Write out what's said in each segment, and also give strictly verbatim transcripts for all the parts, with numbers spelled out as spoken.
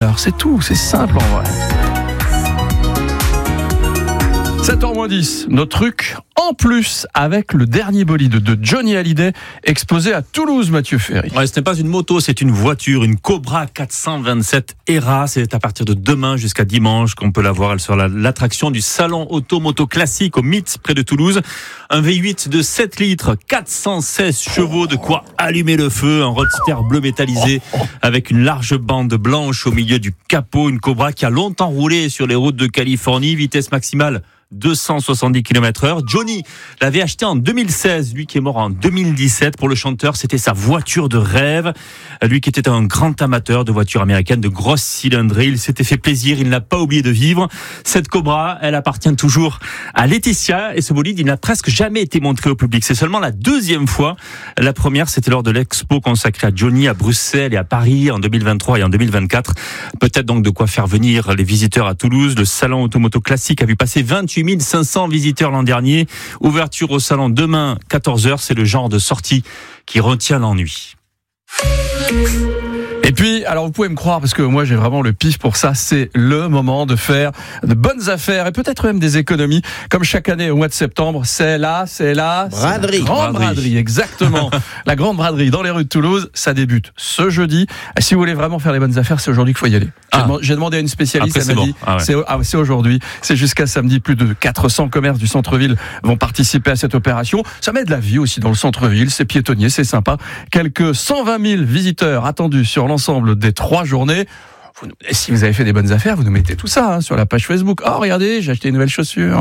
l'heure. C'est tout, c'est simple en vrai. sept heures moins dix, nos trucs en plus avec le dernier bolide de Johnny Hallyday exposé à Toulouse, Mathieu Ferry. Ouais, ce n'est pas une moto, c'est une voiture, une Cobra quatre cent vingt-sept Era. C'est à partir de demain jusqu'à dimanche qu'on peut la voir. Elle sera l'attraction du salon auto-moto classique au Mythe près de Toulouse. Un V huit de sept litres, quatre cent seize chevaux, de quoi allumer le feu. Un roadster bleu métallisé avec une large bande blanche au milieu du capot. Une Cobra qui a longtemps roulé sur les routes de Californie. Vitesse maximale deux cent soixante-dix kilomètres heure. Johnny l'avait acheté en deux mille seize, lui qui est mort en deux mille dix-sept. Pour le chanteur, c'était sa voiture de rêve. Lui qui était un grand amateur de voitures américaines de grosse cylindrée, il s'était fait plaisir, il n'a pas oublié de vivre. Cette Cobra, elle appartient toujours à Laetitia et ce bolide, il n'a presque jamais été montré au public. C'est seulement la deuxième fois. La première, c'était lors de l'expo consacrée à Johnny à Bruxelles et à Paris en deux mille vingt-trois et en deux mille vingt-quatre. Peut-être donc de quoi faire venir les visiteurs à Toulouse. Le salon automoto classique a vu passer vingt-huit mille cinq cents visiteurs l'an dernier. Ouverture au salon demain, quatorze heures. C'est le genre de sortie qui retient l'ennui. Et puis, alors vous pouvez me croire, parce que moi j'ai vraiment le pif pour ça, c'est le moment de faire de bonnes affaires et peut-être même des économies. Comme chaque année au mois de septembre, c'est là, c'est là, braderie. C'est la grande braderie, braderie exactement. La grande braderie dans les rues de Toulouse, ça débute ce jeudi. Et si vous voulez vraiment faire les bonnes affaires, c'est aujourd'hui qu'il faut y aller. Ah. J'ai, j'ai demandé à une spécialiste, Après, elle m'a c'est dit, bon. ah ouais. c'est, ah, c'est aujourd'hui, c'est jusqu'à samedi, plus de quatre cents commerces du centre-ville vont participer à cette opération. Ça met de la vie aussi dans le centre-ville, c'est piétonnier, c'est sympa. Quelques cent vingt mille visiteurs attendus sur l'ensemble des trois journées. Vous, si vous avez fait des bonnes affaires, vous nous mettez tout ça hein, sur la page Facebook. Oh, regardez, j'ai acheté une nouvelle chaussure.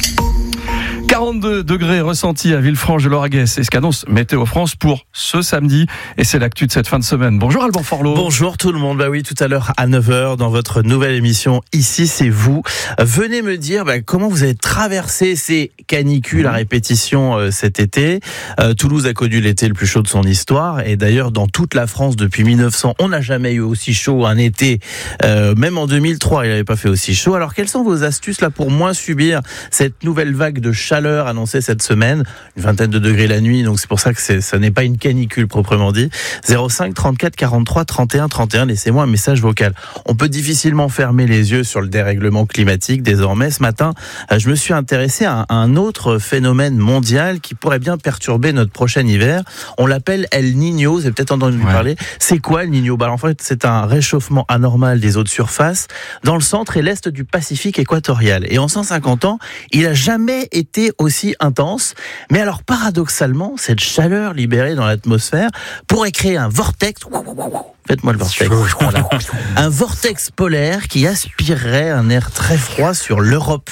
quarante-deux degrés ressentis à Villefranche-de-Lauragais. C'est ce qu'annonce Météo France pour ce samedi. Et c'est l'actu de cette fin de semaine. Bonjour Alban Forlot. Bonjour tout le monde. Bah oui, tout à l'heure à neuf heures dans votre nouvelle émission Ici c'est vous. Venez me dire bah, comment vous avez traversé ces canicules à répétition euh, cet été. Euh, Toulouse a connu l'été le plus chaud de son histoire. Et d'ailleurs, dans toute la France depuis mille neuf cents, on n'a jamais eu aussi chaud un été. Euh, même en deux mille trois, il n'avait pas fait aussi chaud. Alors, quelles sont vos astuces là pour moins subir cette nouvelle vague de chaleur annoncée cette semaine? Une vingtaine de degrés la nuit, donc c'est pour ça que c'est, ça n'est pas une canicule proprement dit. zéro cinq trente-quatre quarante-trois trente et un trente et un, laissez-moi un message vocal. On peut difficilement fermer les yeux sur le dérèglement climatique désormais. Ce matin, je me suis intéressé à un autre phénomène mondial qui pourrait bien perturber notre prochain hiver. On l'appelle El Niño, vous avez peut-être entendu ouais. parler. C'est quoi El Niño? Bah, en fait, c'est un réchauffement anormal des eaux de surface dans le centre et l'est du Pacifique équatorial. Et en cent cinquante ans, il n'a jamais été aussi intense. Mais alors, paradoxalement, cette chaleur libérée dans l'atmosphère pourrait créer un vortex. Faites-moi le vortex. Voilà. Un vortex polaire qui aspirerait un air très froid sur l'Europe.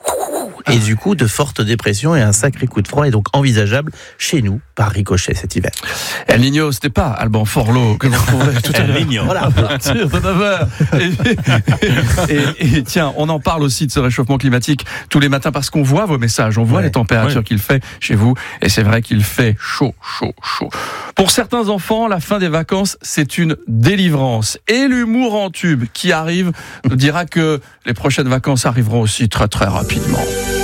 Et du coup, de fortes dépressions et un sacré coup de froid est donc envisageable chez nous, par ricochet cet hiver. El Niño, c'était pas Alban Forlot que vous retrouverez tout à l'heure. El Niño. Voilà, à partir de neuf heures. Et, et, et tiens, on en parle aussi de ce réchauffement climatique tous les matins parce qu'on voit vos messages, on voit ouais, les températures ouais. qu'il fait chez vous. Et c'est vrai qu'il fait chaud, chaud, chaud. Pour certains enfants, la fin des vacances, c'est une délivrance. Et l'humour en tube qui arrive nous dira que les prochaines vacances arriveront aussi très, très rapidement.